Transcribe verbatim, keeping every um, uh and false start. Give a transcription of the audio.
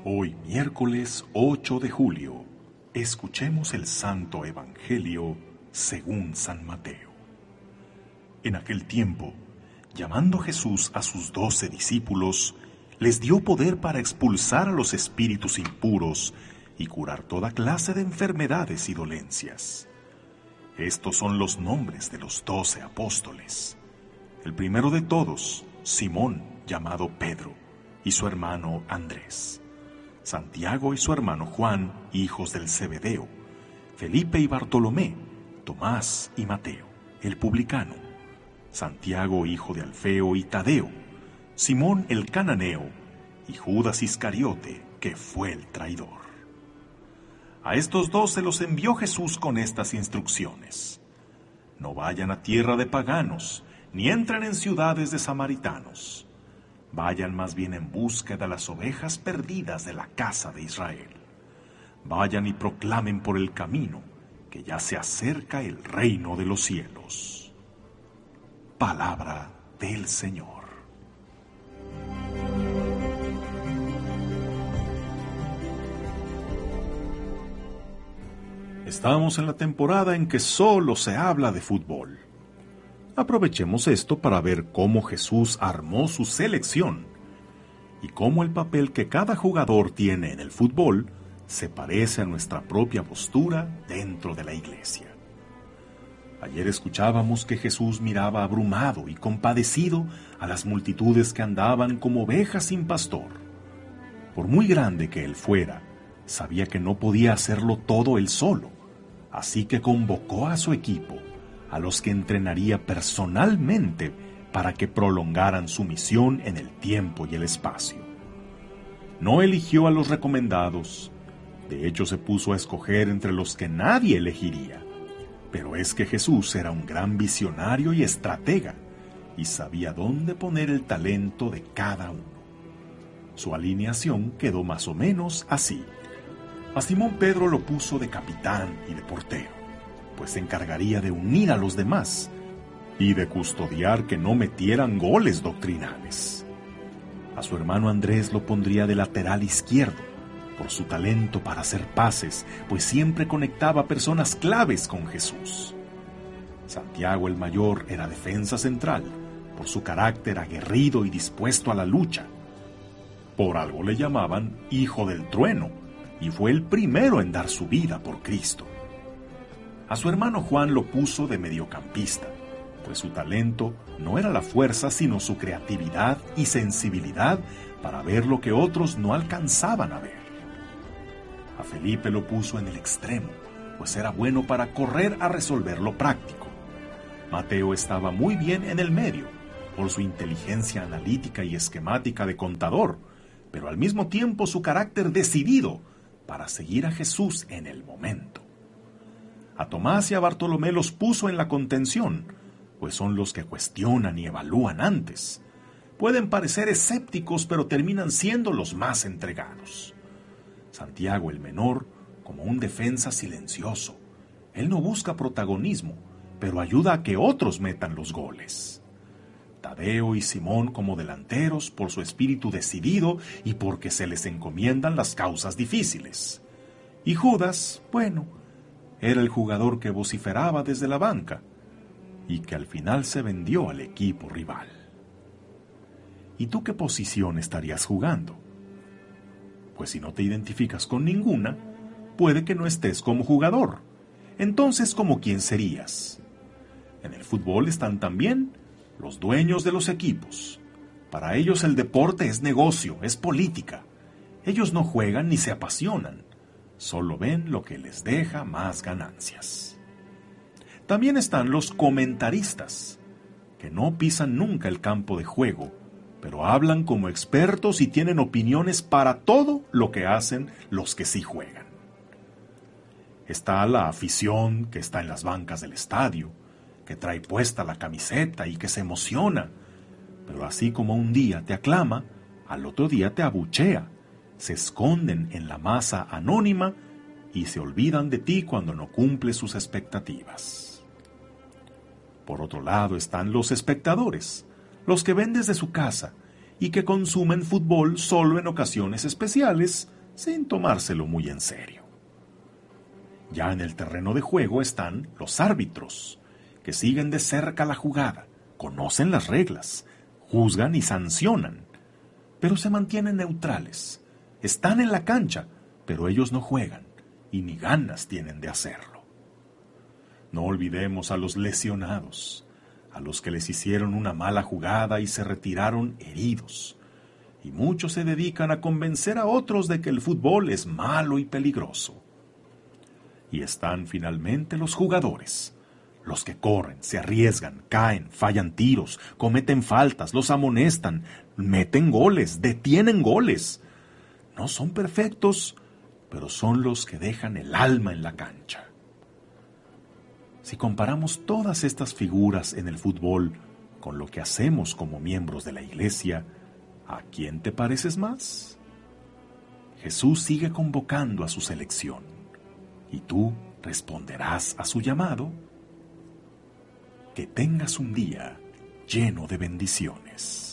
Hoy miércoles ocho de julio, escuchemos el Santo Evangelio según San Mateo. En aquel tiempo, llamando Jesús a sus doce discípulos, les dio poder para expulsar a los espíritus impuros y curar toda clase de enfermedades y dolencias. Estos son los nombres de los doce apóstoles. El primero de todos, Simón, llamado Pedro, y su hermano Andrés. Santiago y su hermano Juan, hijos del Zebedeo, Felipe y Bartolomé, Tomás y Mateo, el publicano, Santiago hijo de Alfeo y Tadeo, Simón el cananeo y Judas Iscariote, que fue el traidor. A estos dos se los envió Jesús con estas instrucciones: no vayan a tierra de paganos, ni entren en ciudades de samaritanos. Vayan más bien en busca de las ovejas perdidas de la casa de Israel. Vayan y proclamen por el camino que ya se acerca el reino de los cielos. Palabra del Señor. Estamos en la temporada en que solo se habla de fútbol. Aprovechemos esto para ver cómo Jesús armó su selección y cómo el papel que cada jugador tiene en el fútbol se parece a nuestra propia postura dentro de la iglesia. Ayer escuchábamos que Jesús miraba abrumado y compadecido a las multitudes que andaban como ovejas sin pastor. Por muy grande que él fuera, sabía que no podía hacerlo todo él solo, así que convocó a su equipo, a los que entrenaría personalmente para que prolongaran su misión en el tiempo y el espacio. No eligió a los recomendados, de hecho se puso a escoger entre los que nadie elegiría, pero es que Jesús era un gran visionario y estratega, y sabía dónde poner el talento de cada uno. Su alineación quedó más o menos así. A Simón Pedro lo puso de capitán y de portero, pues se encargaría de unir a los demás y de custodiar que no metieran goles doctrinales. A su hermano Andrés lo pondría de lateral izquierdo, por su talento para hacer pases, pues siempre conectaba personas claves con Jesús. Santiago el mayor era defensa central, por su carácter aguerrido y dispuesto a la lucha. Por algo le llamaban Hijo del Trueno, y fue el primero en dar su vida por Cristo. A su hermano Juan lo puso de mediocampista, pues su talento no era la fuerza sino su creatividad y sensibilidad para ver lo que otros no alcanzaban a ver. A Felipe lo puso en el extremo, pues era bueno para correr a resolver lo práctico. Mateo estaba muy bien en el medio, por su inteligencia analítica y esquemática de contador, pero al mismo tiempo su carácter decidido para seguir a Jesús en el momento. A Tomás y a Bartolomé los puso en la contención, pues son los que cuestionan y evalúan antes. Pueden parecer escépticos, pero terminan siendo los más entregados. Santiago el menor, como un defensa silencioso. Él no busca protagonismo, pero ayuda a que otros metan los goles. Tadeo y Simón como delanteros por su espíritu decidido y porque se les encomiendan las causas difíciles. Y Judas, bueno, era el jugador que vociferaba desde la banca y que al final se vendió al equipo rival. ¿Y tú qué posición estarías jugando? Pues si no te identificas con ninguna, puede que no estés como jugador. Entonces, ¿como quién serías? En el fútbol están también los dueños de los equipos. Para ellos el deporte es negocio, es política. Ellos no juegan ni se apasionan. Solo ven lo que les deja más ganancias. También están los comentaristas, que no pisan nunca el campo de juego, pero hablan como expertos y tienen opiniones para todo lo que hacen los que sí juegan. Está la afición que está en las bancas del estadio, que trae puesta la camiseta y que se emociona, pero así como un día te aclama, al otro día te abuchea. Se esconden en la masa anónima y se olvidan de ti cuando no cumples sus expectativas. Por otro lado están los espectadores, los que ven desde su casa y que consumen fútbol solo en ocasiones especiales, sin tomárselo muy en serio. Ya en el terreno de juego están los árbitros, que siguen de cerca la jugada, conocen las reglas, juzgan y sancionan, pero se mantienen neutrales. Están en la cancha, pero ellos no juegan, y ni ganas tienen de hacerlo. No olvidemos a los lesionados, a los que les hicieron una mala jugada y se retiraron heridos. Y muchos se dedican a convencer a otros de que el fútbol es malo y peligroso. Y están finalmente los jugadores, los que corren, se arriesgan, caen, fallan tiros, cometen faltas, los amonestan, meten goles, detienen goles. No son perfectos, pero son los que dejan el alma en la cancha. Si comparamos todas estas figuras en el fútbol con lo que hacemos como miembros de la iglesia, ¿a quién te pareces más? Jesús sigue convocando a su selección, y tú responderás a su llamado. Que tengas un día lleno de bendiciones.